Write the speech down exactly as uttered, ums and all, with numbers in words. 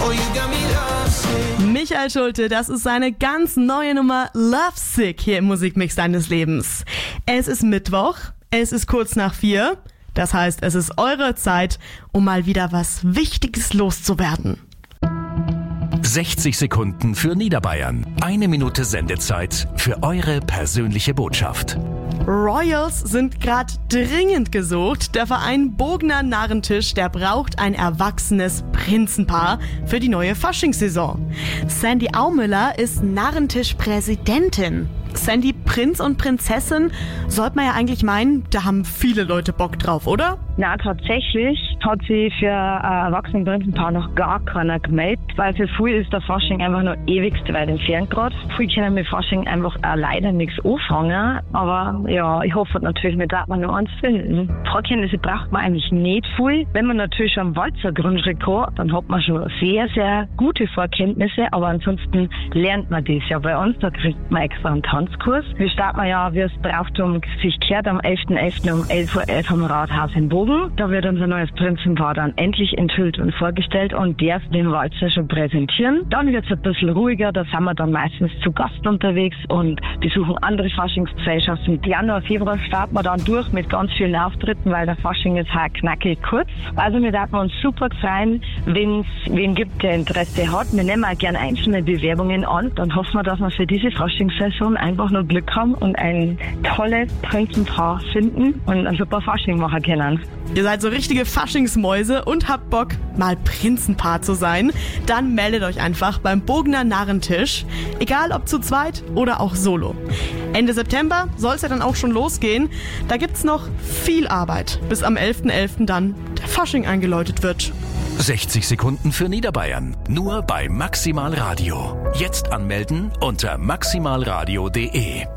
Oh, you got me lovesick. Michael Schulte, das ist seine ganz neue Nummer Lovesick hier im Musikmix deines Lebens. Es ist Mittwoch, es ist kurz nach vier. Das heißt, es ist eure Zeit, um mal wieder was Wichtiges loszuwerden. sechzig Sekunden für Niederbayern. Eine Minute Sendezeit für eure persönliche Botschaft. Royals sind gerade dringend gesucht. Der Verein Bogner Narrentisch, der braucht ein erwachsenes Prinzenpaar für die neue Faschingssaison. Sandy Aumüller ist Narrentisch-Präsidentin. Sandy, Prinz und Prinzessin, sollte man ja eigentlich meinen, da haben viele Leute Bock drauf, oder? Na, tatsächlich hat sich für ein erwachsenes Prinzenpaar noch gar keiner gemeldet, weil für viele ist der Fasching einfach nur ewigst weit entfernt gerade. Viele können mit Fasching einfach auch leider nichts anfangen, aber ja, ich hoffe natürlich, wir darf man noch eins finden. Vorkenntnisse braucht man eigentlich nicht viel. Wenn man natürlich schon ein Walzer-Grundstück hat, dann hat man schon sehr, sehr gute Vorkenntnisse, aber ansonsten lernt man das ja bei uns, da kriegt man extra einen Tanzkurs. Wir starten ja, wie es Brauchtum sich kehrt, am elften elften um elf Uhr elf am Rathaus in Bogen. Da wird unser neues Prinzenpaar dann endlich enthüllt und vorgestellt und darf den Walzer schon präsentieren. Dann wird es ein bisschen ruhiger, da sind wir dann meistens zu Gast unterwegs und besuchen andere Faschingsgesellschaften. Januar, Februar starten wir dann durch mit ganz vielen Auftritten, weil der Fasching ist halt knackig kurz. Also wir würden uns super freuen, wenn es wen gibt, der Interesse hat. Wir nehmen auch gerne einzelne Bewerbungen an. Dann hoffen wir, dass wir für diese Faschingssaison einfach nur Glück haben und ein tolles Prinzenpaar finden und ein super Fasching machen können. Ihr seid so richtige Faschingsmäuse und habt Bock, mal Prinzenpaar zu sein? Dann meldet euch einfach beim Bogner Narrentisch, egal ob zu zweit oder auch solo. Ende September soll es ja dann auch schon losgehen. Da gibt's noch viel Arbeit, bis am elften elften dann der Fasching eingeläutet wird. sechzig Sekunden für Niederbayern. Nur bei Maximal Radio. Jetzt anmelden unter maximalradio punkt de.